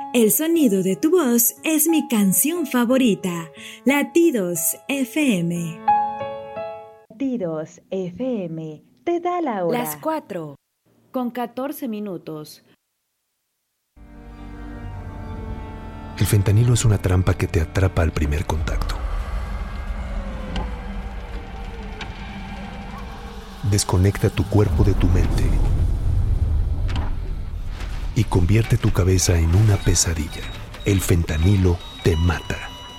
El sonido de tu voz es mi canción favorita. Latidos FM. Latidos FM te da la hora. Las 4:14. El fentanilo es una trampa que te atrapa al primer contacto. Desconecta tu cuerpo de tu mente y convierte tu cabeza en una pesadilla. El fentanilo te mata.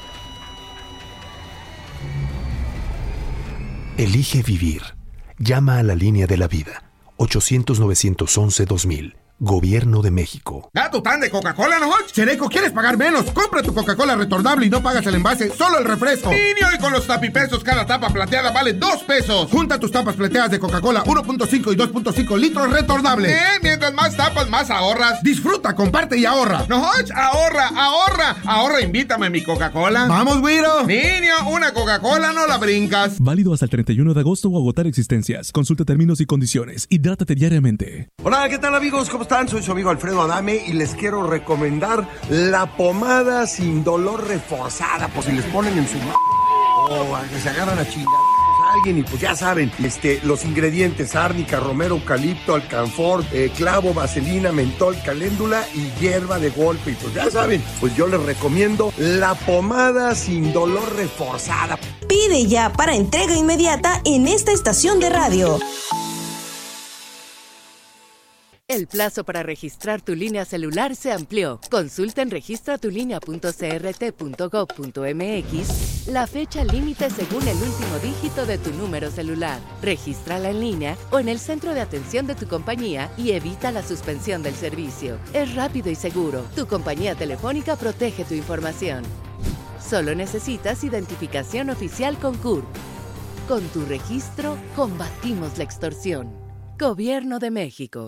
Elige vivir. Llama a la línea de la vida. 800-911-2000. Gobierno de México. ¡Da tu tan de Coca-Cola, no! Chereco, ¿quieres pagar menos? Compra tu Coca-Cola retornable y no pagas el envase, solo el refresco. Niño, y con los tapipesos, cada tapa plateada vale 2 pesos. Junta tus tapas plateadas de Coca-Cola 1.5 y 2.5 litros retornables. Mientras más tapas, más ahorras. Disfruta, comparte y ahorra. No, ahorra. Ahorra, invítame a mi Coca-Cola. ¡Vamos, güiro! Niño, una Coca-Cola no la brincas. Válido hasta el 31 de agosto o agotar existencias. Consulta términos y condiciones. Hidrátate diariamente. Hola, ¿qué tal, amigos? ¿Cómo están? Soy su amigo Alfredo Adame y les quiero recomendar la pomada sin dolor reforzada, por si les ponen en su o que se agarran a chingar a alguien y pues ya saben, los ingredientes: árnica, romero, eucalipto, alcanfor, clavo, vaselina, mentol, caléndula y hierba de golpe. Y pues ya saben, pues yo les recomiendo la pomada sin dolor reforzada. Pide ya para entrega inmediata en esta estación de radio. El plazo para registrar tu línea celular se amplió. Consulta en registratulinea.crt.gov.mx la fecha límite según el último dígito de tu número celular. Regístrala en línea o en el centro de atención de tu compañía y evita la suspensión del servicio. Es rápido y seguro. Tu compañía telefónica protege tu información. Solo necesitas identificación oficial con CURP. Con tu registro, combatimos la extorsión. Gobierno de México.